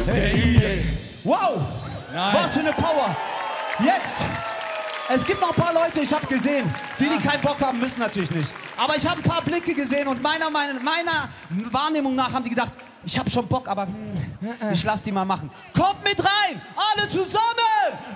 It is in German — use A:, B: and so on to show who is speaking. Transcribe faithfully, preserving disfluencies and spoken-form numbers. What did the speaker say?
A: Hey, wow,
B: Nice.
A: was für eine Power. Jetzt, es gibt noch ein paar Leute, ich habe gesehen, die, die keinen Bock haben, müssen natürlich nicht. Aber ich habe ein paar Blicke gesehen und meiner, meiner, meiner Wahrnehmung nach haben die gedacht, ich habe schon Bock, aber hm, ich lass die mal machen. Kommt mit rein, alle zusammen!